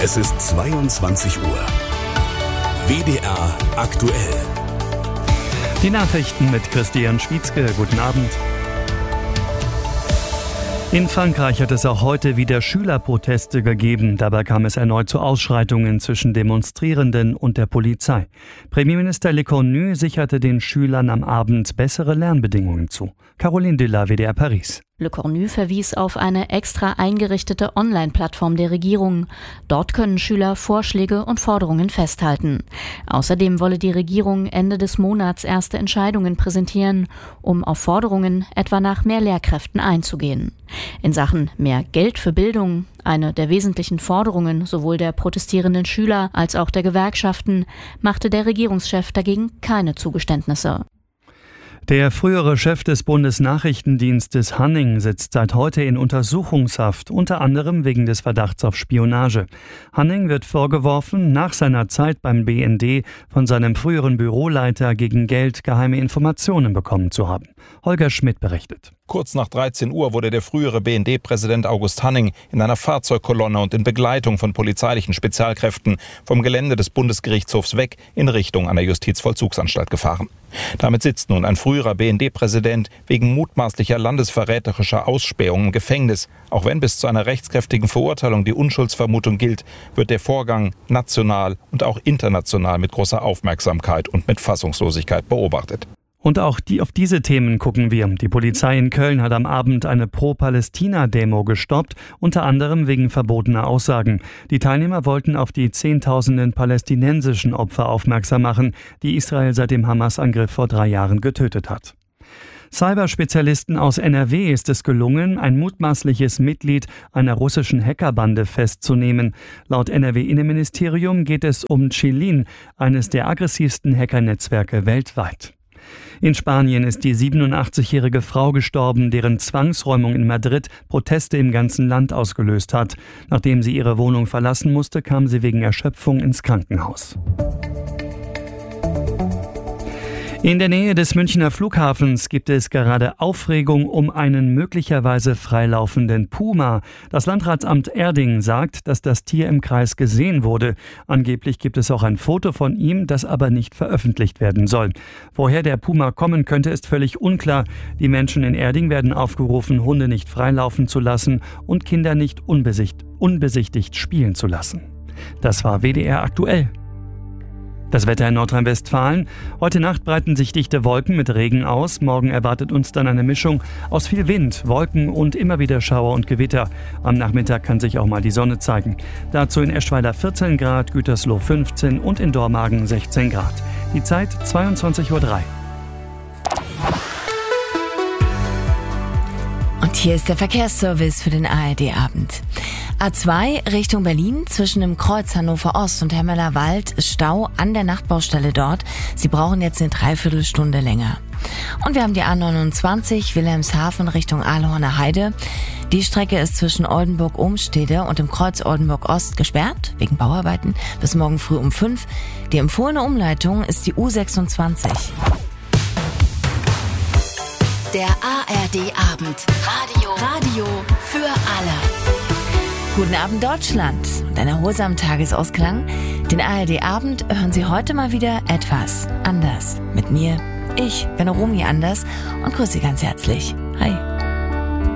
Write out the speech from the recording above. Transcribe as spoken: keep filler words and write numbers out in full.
Es ist zweiundzwanzig Uhr. W D R aktuell. Die Nachrichten mit Christian Schwietzke. Guten Abend. In Frankreich hat es auch heute wieder Schülerproteste gegeben. Dabei kam es erneut zu Ausschreitungen zwischen Demonstrierenden und der Polizei. Premierminister Lecornu sicherte den Schülern am Abend bessere Lernbedingungen zu. Caroline Della, W D R Paris. Lecornu verwies auf eine extra eingerichtete Online-Plattform der Regierung. Dort können Schüler Vorschläge und Forderungen festhalten. Außerdem wolle die Regierung Ende des Monats erste Entscheidungen präsentieren, um auf Forderungen etwa nach mehr Lehrkräften einzugehen. In Sachen mehr Geld für Bildung, eine der wesentlichen Forderungen sowohl der protestierenden Schüler als auch der Gewerkschaften, machte der Regierungschef dagegen keine Zugeständnisse. Der frühere Chef des Bundesnachrichtendienstes Hanning sitzt seit heute in Untersuchungshaft, unter anderem wegen des Verdachts auf Spionage. Hanning wird vorgeworfen, nach seiner Zeit beim B N D von seinem früheren Büroleiter gegen Geld geheime Informationen bekommen zu haben. Holger Schmidt berichtet. Kurz nach dreizehn Uhr wurde der frühere B N D-Präsident August Hanning in einer Fahrzeugkolonne und in Begleitung von polizeilichen Spezialkräften vom Gelände des Bundesgerichtshofs weg in Richtung einer Justizvollzugsanstalt gefahren. Damit sitzt nun ein früherer B N D-Präsident wegen mutmaßlicher landesverräterischer Ausspähung im Gefängnis. Auch wenn bis zu einer rechtskräftigen Verurteilung die Unschuldsvermutung gilt, wird der Vorgang national und auch international mit großer Aufmerksamkeit und mit Fassungslosigkeit beobachtet. Und auch die, auf diese Themen gucken wir. Die Polizei in Köln hat am Abend eine Pro-Palästina-Demo gestoppt, unter anderem wegen verbotener Aussagen. Die Teilnehmer wollten auf die zehntausenden palästinensischen Opfer aufmerksam machen, die Israel seit dem Hamas-Angriff vor drei Jahren getötet hat. Cyberspezialisten aus N R W ist es gelungen, ein mutmaßliches Mitglied einer russischen Hackerbande festzunehmen. Laut N R W-Innenministerium geht es um Chilin, eines der aggressivsten Hackernetzwerke weltweit. In Spanien ist die siebenundachtzigjährige Frau gestorben, deren Zwangsräumung in Madrid Proteste im ganzen Land ausgelöst hat. Nachdem sie ihre Wohnung verlassen musste, kam sie wegen Erschöpfung ins Krankenhaus. In der Nähe des Münchner Flughafens gibt es gerade Aufregung um einen möglicherweise freilaufenden Puma. Das Landratsamt Erding sagt, dass das Tier im Kreis gesehen wurde. Angeblich gibt es auch ein Foto von ihm, das aber nicht veröffentlicht werden soll. Woher der Puma kommen könnte, ist völlig unklar. Die Menschen in Erding werden aufgerufen, Hunde nicht freilaufen zu lassen und Kinder nicht unbesicht, unbesichtigt spielen zu lassen. Das war W D R aktuell. Das Wetter in Nordrhein-Westfalen. Heute Nacht breiten sich dichte Wolken mit Regen aus. Morgen erwartet uns dann eine Mischung aus viel Wind, Wolken und immer wieder Schauer und Gewitter. Am Nachmittag kann sich auch mal die Sonne zeigen. Dazu in Eschweiler vierzehn Grad, Gütersloh fünfzehn und in Dormagen sechzehn Grad. Die Zeit zweiundzwanzig Uhr drei. Und hier ist der Verkehrsservice für den A R D-Abend. A zwei Richtung Berlin zwischen dem Kreuz Hannover Ost und Hemmeler Wald ist Stau an der Nachtbaustelle dort. Sie brauchen jetzt eine Dreiviertelstunde länger. Und wir haben die A neunundzwanzig Wilhelmshaven Richtung Aalhorner Heide. Die Strecke ist zwischen Oldenburg-Ohmstede und dem Kreuz Oldenburg Ost gesperrt, wegen Bauarbeiten, bis morgen früh um fünf. Die empfohlene Umleitung ist die U sechsundzwanzig. Der A R D-Abend. Radio. Radio für alle. Guten Abend Deutschland und ein erholsamen Tagesausklang. Den A R D-Abend hören Sie heute mal wieder etwas anders. Mit mir, ich bin Romy Anders und grüße Sie ganz herzlich.